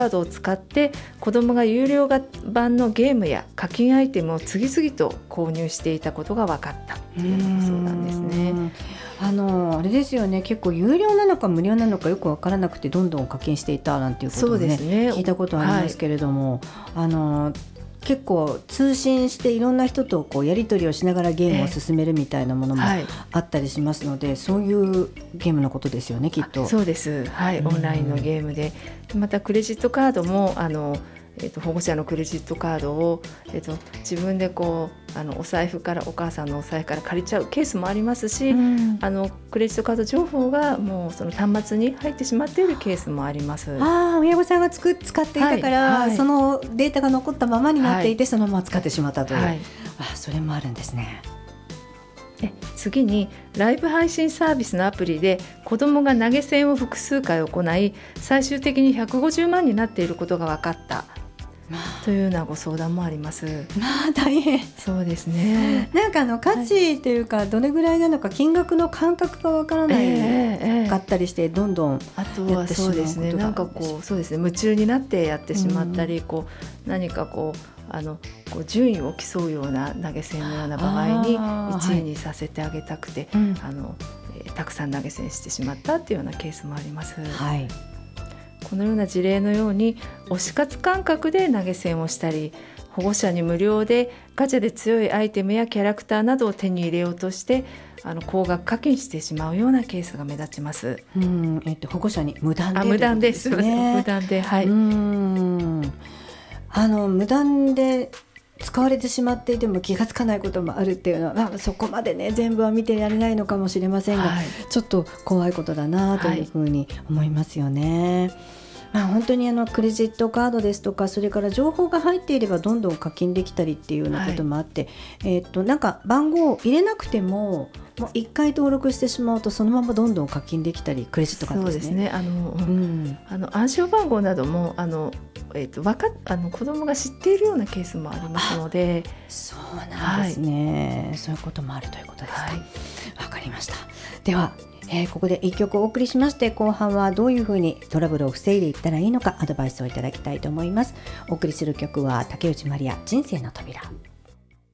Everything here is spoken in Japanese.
カードを使って子どもが有料版のゲームや課金アイテムを次々と購入していたことが分かったというのがそうなんですね。 あれですよね、結構有料なのか無料なのかよく分からなくてどんどん課金していたなんていうこともね、聞いたことありますけれども、結構通信していろんな人とこうやり取りをしながらゲームを進めるみたいなものもあったりしますので、そういうゲームのことですよね、きっと。 そうです、はい、オンラインのゲームで、またクレジットカードも保護者のクレジットカードを、自分でこうお財布からお母さんのお財布から借りちゃうケースもありますし、クレジットカード情報がもうその端末に入ってしまっているケースもあります。 親御さんが使っていたから、そのデータが残ったままになっていて、そのまま使ってしまったという、それもあるんですね。 次にライブ配信サービスのアプリで子どもが投げ銭を複数回行い最終的に150万になっていることが分かったというようなご相談もあります。 大変。 そうですね。 なんか価値というか、どれぐらいなのか金額の感覚がわからないかったりして、どんどんあとはそうですね、なんかそうですね、夢中になってやってしまったり、何か順位を競うような投げ銭のような場合に1位にさせてあげたくて、たくさん投げ銭してしまったというようなケースもあります。このような事例のように推し活感覚で投げ銭をしたり、保護者に無料でガチャで強いアイテムやキャラクターなどを手に入れようとして高額課金してしまうようなケースが目立ちます。 保護者に無断で、 無断です、無断で、 無断で使われてしまっていても気がつかないこともあるっていうのは、そこまでね全部は見てやれないのかもしれませんが、ちょっと怖いことだなというふうに思いますよね。本当にクレジットカードですとか、それから情報が入っていればどんどん課金できたりっていうようなこともあって、なんか番号を入れなくてももう1回登録してしまうとそのままどんどん課金できたり、クレジットカードですね。 暗証番号なども子どもが知っているようなケースもありますので。 そうなんですね、そういうこともあるということですか。わかりました。ではここで1曲お送りしまして、後半はどういうふうにトラブルを防いでいったらいいのかアドバイスをいただきたいと思います。お送りする曲は竹内まりや、人生の扉。